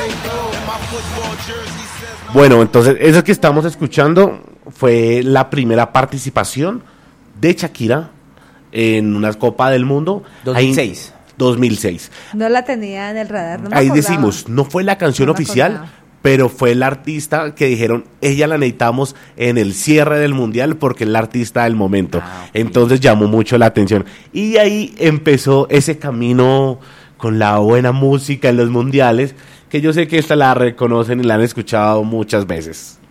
Bueno, entonces eso que estamos escuchando fue la primera participación de Shakira en una Copa del Mundo. 2006. 2006. No la tenía en el radar. No me Ahí acordaba. decimos, no fue la canción No me oficial, acordaba. pero fue el artista que dijeron, ella la necesitamos en el cierre del mundial porque es la artista del momento. Ah, ok. Entonces llamó mucho la atención. Y ahí empezó ese camino con la buena música en los mundiales, que yo sé que esta la reconocen y la han escuchado muchas veces.